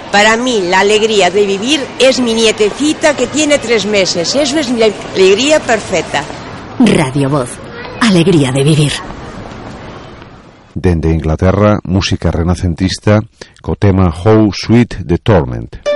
Para mí, la alegría de vivir es mi nietecita que tiene 3 meses. Eso es mi alegría perfecta. Radio Voz. Alegría de vivir. Dende Inglaterra, música renacentista co tema How Sweet the Torment.